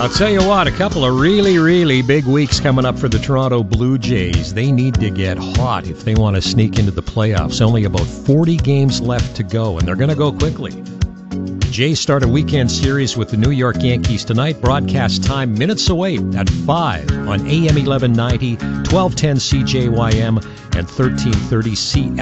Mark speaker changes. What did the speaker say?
Speaker 1: I'll tell you what, a couple of really, really big weeks coming up for the Toronto Blue Jays. They need to get hot if they want to sneak into the playoffs. Only about 40 games left to go, and they're going to go quickly. The Jays start a weekend series with the New York Yankees tonight. Broadcast time minutes away at 5 on AM 1190, 1210 CJYM, and 1330 CF.